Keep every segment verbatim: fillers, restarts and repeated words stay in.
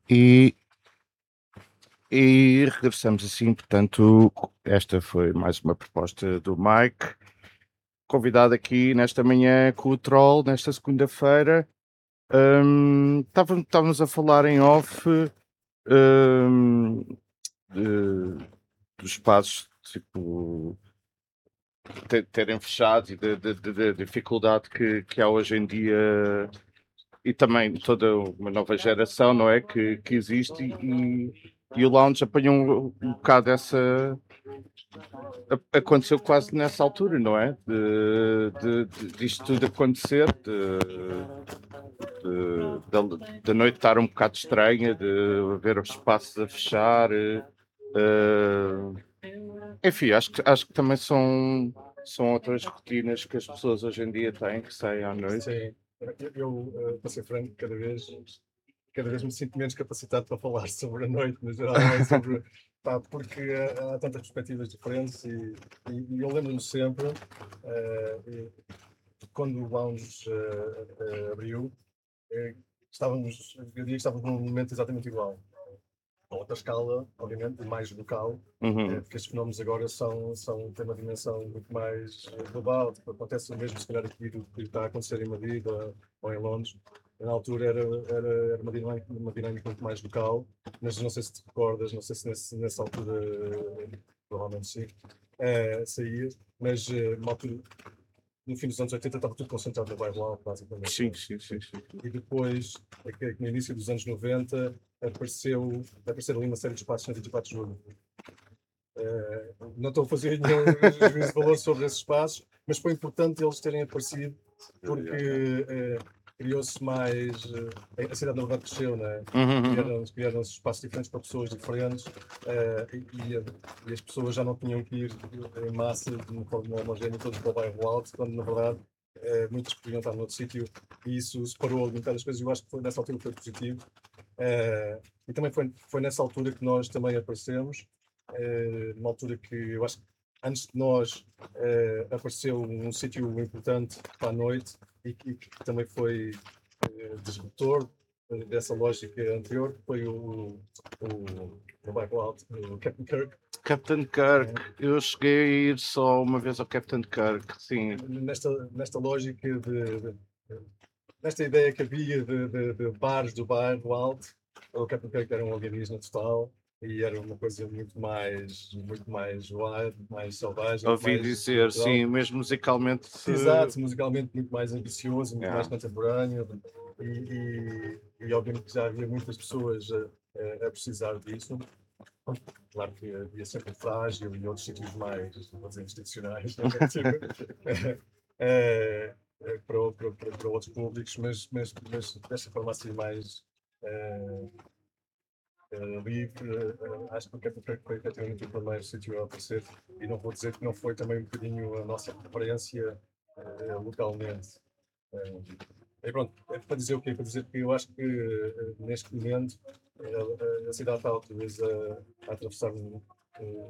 E, e regressamos assim, portanto, esta foi mais uma proposta do Mike, convidado aqui nesta manhã com o Troll, nesta segunda-feira. Hum, Estávamos estávamos a falar em off, hum, de- dos espaços, tipo, te- terem fechado e da da- da- da dificuldade que, que há hoje em dia e também toda uma nova geração, não é? Que, que existe e, e o lounge apanhou um, um bocado essa. a- Aconteceu quase nessa altura, não é? De, de, de, disto tudo acontecer, de, de- da, da noite estar um bocado estranha, de ver os espaços a fechar. eh, enfim, acho que, acho que também são, são outras rotinas que as pessoas hoje em dia têm, que saem à noite. Sim, eu, eu, eh, para ser franco, cada vez, cada vez me sinto menos capacitado para falar sobre a noite, no geral, é sobre, pá, porque há, há tantas perspectivas diferentes e, e- e eu lembro-me sempre, eh, e quando o lounge eh, eh, abriu, eh, estávamos, eu diria que estávamos num momento exatamente igual. A outra escala, obviamente, mais local, Uhum. eh, porque estes fenómenos agora são, são, têm uma dimensão muito mais eh, global. Tipo, acontece o mesmo, se calhar, aqui do que está a acontecer em Madrid ou, ou em Londres. Na altura era, era, era uma, dinâmica, uma dinâmica muito mais local, mas não sei se te recordas, não sei se nesse, nessa altura, eh, provavelmente sim, eh, saía, mas eh, uma altura, no fim dos anos oitenta estava tudo concentrado no bairro alto, basicamente. Sim, sim, sim, sim. E depois, aqui, no início dos anos noventa, apareceu, apareceram ali uma série de espaços na vinte e quatro de julho. Eh, não estou a fazer nenhum juízo de valor sobre esses espaços, mas foi importante eles terem aparecido porque eh, criou-se mais. eh, a cidade nova cresceu, né? Uhum, uhum. Criaram, criaram espaços diferentes para pessoas diferentes eh, e, e, e as pessoas já não tinham que ir em massa de uma forma homogénea todos para o bairro alto, quando na verdade eh, muitos podiam estar noutro sítio e isso separou ali muitas coisas. Eu acho que foi, nessa altura foi positivo. Eh, e também foi, foi nessa altura que nós também aparecemos, eh, numa altura que eu acho que antes de nós eh, apareceu um sítio importante para a noite e que, que também foi eh, disruptor eh, dessa lógica anterior, que foi o, o, o bairro alto, o Captain Kirk. Captain Kirk, eu cheguei a ir só uma vez ao Captain Kirk, sim. Nesta, nesta lógica de, de- nesta ideia que havia de, de, de bares do bairro alto, o Captain Kirk era um alienígena total e era uma coisa muito mais, muito mais wild, mais selvagem, muito Ouvi mais dizer, natural. sim, mesmo musicalmente. Exato, musicalmente muito mais ambicioso, muito Yeah. mais contemporâneo e, e, e obviamente que já havia muitas pessoas a, a- a precisar disso. Claro que havia sempre o Frágil e outros sítios mais, vou dizer, institucionais, né? Tipo, eh, eh, para, o- para, para, para outros públicos, mas, mas, mas desta forma assim mais eh, eh, livre, eh, acho que o Captain Kirk foi efetivamente o primeiro sítio a aparecer e não vou dizer que não foi também um bocadinho a nossa preferência eh, localmente. Eh, e pronto, é para dizer o quê? Para dizer que eu acho que eh, neste momento eh, a cidade está outra vez a, a atravessar um, um,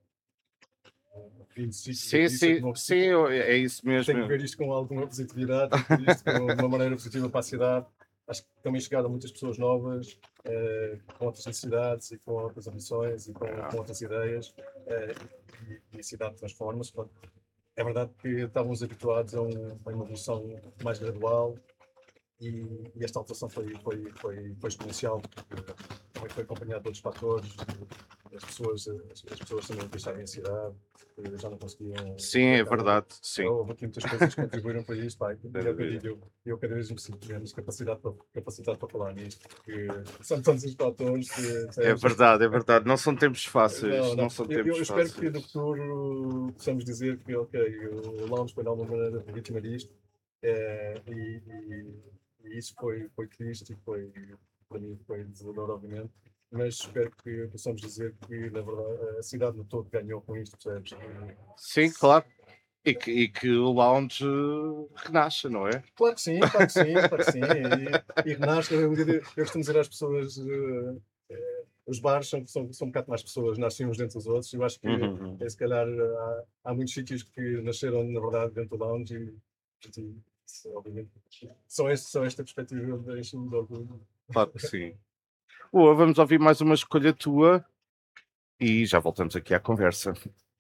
um fim de ciclo Sim, difícil, sim, um novo sim, ciclo. eu- é isso Tem que mesmo. ver isto com alguma positividade, tem que ver isto com uma maneira positiva para a cidade. Acho que também chegaram muitas pessoas novas, eh, com outras necessidades e com outras ambições e com, com outras ideias, eh, e, e a cidade transforma-se. Pronto. É verdade que estávamos habituados a, um, a uma evolução mais gradual e, e esta alteração foi, foi, foi, foi exponencial, porque também foi acompanhado de outros fatores, as pessoas, as, as pessoas também deixaram a cidade, eh, já não conseguiam. Sim, é verdade, sim. Houve aqui muitas coisas que contribuíram para isto, pá, e é o que eu dúvida. digo, eu, eu cada vez me sinto menos capacidade para, capacidade para falar nisto, porque são tantos os fatores que, É percebes? verdade, é verdade. Não são tempos fáceis, Não, não, não. são Eu, eu tempos espero que no fáceis. futuro possamos dizer que, ok, o Lounge foi de alguma maneira vítima disto, eh, e, e- e isso foi, foi triste e foi, para mim, foi desolador, obviamente, mas espero que possamos dizer que, na verdade, a cidade no todo ganhou com isto, percebes? Sim, claro. E que, e que o lounge renasce, não é? Claro que sim, claro que sim, claro que sim. E, e renasce, eu, eu costumo dizer às pessoas, eh, eh, os bares são, são, são um bocado mais pessoas, nascem uns dentro dos outros. Eu acho que, Uhum. eh, se calhar, há, há muitos sítios que nasceram, na verdade, dentro do lounge e, e, e obviamente, só, este, só esta perspectiva deixa-me de orgulho. Claro que sim. Boa, vamos ouvir mais uma escolha tua e já voltamos aqui à conversa.